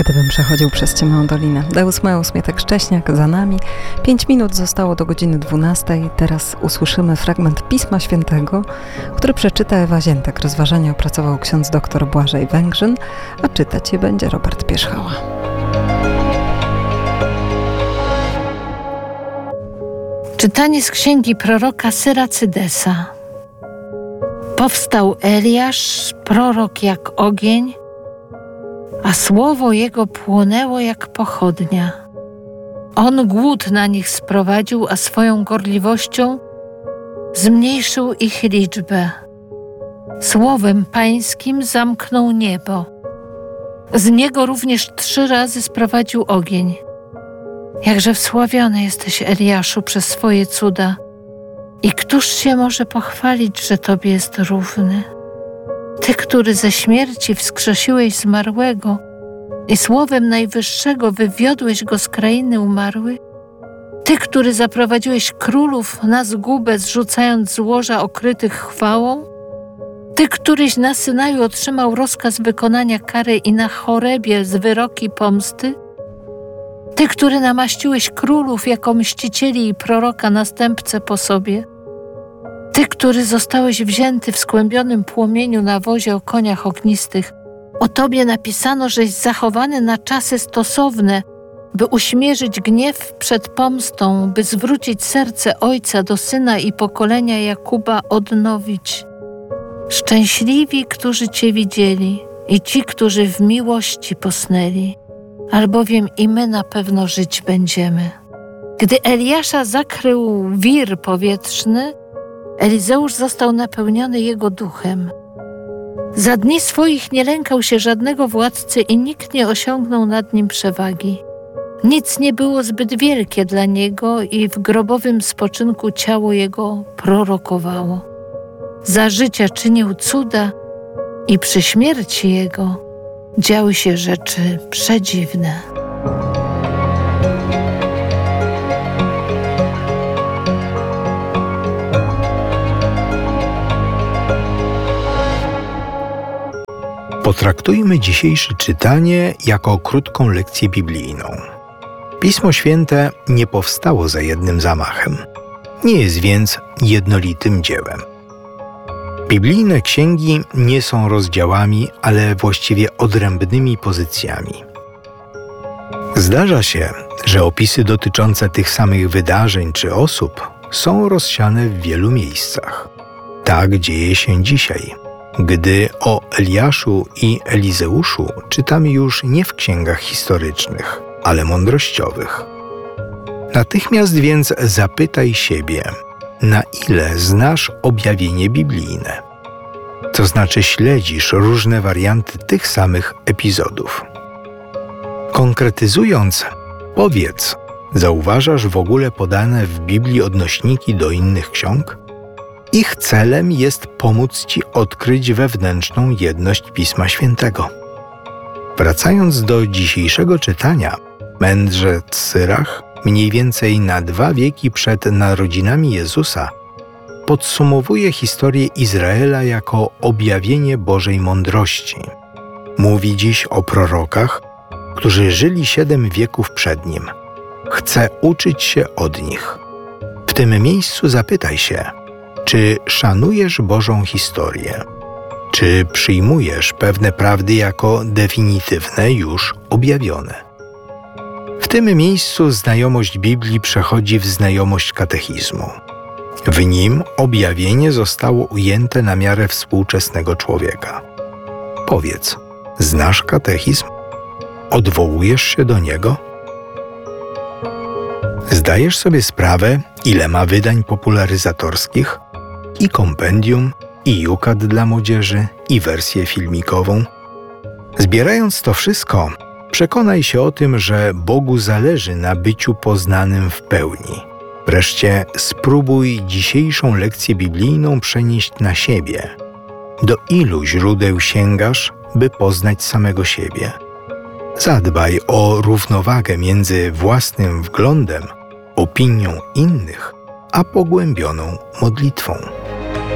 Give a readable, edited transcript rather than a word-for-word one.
Gdybym przechodził przez ciemną dolinę. Deus Meus, Mietek Szcześniak za nami. 5 minut zostało do godziny 12. Teraz usłyszymy fragment Pisma Świętego, który przeczyta Ewa Ziętek. Rozważania opracował ksiądz dr Błażej Węgrzyn, a czytać je będzie Robert Pierzchała. Czytanie z księgi proroka Syracydesa. Powstał Eliasz, prorok jak ogień, a słowo jego płonęło jak pochodnia. On głód na nich sprowadził, a swoją gorliwością zmniejszył ich liczbę. Słowem pańskim zamknął niebo. Z niego również 3 razy sprowadził ogień. Jakże wsławiony jesteś, Eliaszu, przez swoje cuda. I któż się może pochwalić, że Tobie jest równy? Ty, który ze śmierci wskrzesiłeś zmarłego i słowem Najwyższego wywiodłeś go z krainy umarłych? Ty, który zaprowadziłeś królów na zgubę, zrzucając z łoża okrytych chwałą? Ty, któryś na Synaju otrzymał rozkaz wykonania kary i na Chorebie z wyroki pomsty? Ty, który namaściłeś królów jako mścicieli i proroka następcę po sobie? Ty, który zostałeś wzięty w skłębionym płomieniu na wozie o koniach ognistych, o Tobie napisano, żeś zachowany na czasy stosowne, by uśmierzyć gniew przed pomstą, by zwrócić serce ojca do syna i pokolenia Jakuba odnowić. Szczęśliwi, którzy Cię widzieli i ci, którzy w miłości posnęli, albowiem i my na pewno żyć będziemy. Gdy Eliasza zakrył wir powietrzny, Elizeusz został napełniony jego duchem. Za dni swoich nie lękał się żadnego władcy i nikt nie osiągnął nad nim przewagi. Nic nie było zbyt wielkie dla niego i w grobowym spoczynku ciało jego prorokowało. Za życia czynił cuda i przy śmierci jego działy się rzeczy przedziwne. Potraktujmy dzisiejsze czytanie jako krótką lekcję biblijną. Pismo Święte nie powstało za jednym zamachem. Nie jest więc jednolitym dziełem. Biblijne księgi nie są rozdziałami, ale właściwie odrębnymi pozycjami. Zdarza się, że opisy dotyczące tych samych wydarzeń czy osób są rozsiane w wielu miejscach. Tak dzieje się dzisiaj, gdy o Eliaszu i Elizeuszu czytamy już nie w księgach historycznych, ale mądrościowych. Natychmiast więc zapytaj siebie, na ile znasz objawienie biblijne? To znaczy śledzisz różne warianty tych samych epizodów. Konkretyzując, powiedz, zauważasz w ogóle podane w Biblii odnośniki do innych ksiąg? Ich celem jest pomóc Ci odkryć wewnętrzną jedność Pisma Świętego. Wracając do dzisiejszego czytania, mędrzec Syrach, mniej więcej na 2 wieki przed narodzinami Jezusa, podsumowuje historię Izraela jako objawienie Bożej mądrości. Mówi dziś o prorokach, którzy żyli 7 wieków przed nim. Chce uczyć się od nich. W tym miejscu zapytaj się, czy szanujesz Bożą historię? Czy przyjmujesz pewne prawdy jako definitywne, już objawione? W tym miejscu znajomość Biblii przechodzi w znajomość katechizmu. W nim objawienie zostało ujęte na miarę współczesnego człowieka. Powiedz, znasz katechizm? Odwołujesz się do niego? Zdajesz sobie sprawę, ile ma wydań popularyzatorskich? I kompendium, i jukat dla młodzieży, i wersję filmikową. Zbierając to wszystko, przekonaj się o tym, że Bogu zależy na byciu poznanym w pełni. Wreszcie spróbuj dzisiejszą lekcję biblijną przenieść na siebie. Do ilu źródeł sięgasz, by poznać samego siebie? Zadbaj o równowagę między własnym wglądem, opinią innych, a pogłębioną modlitwą.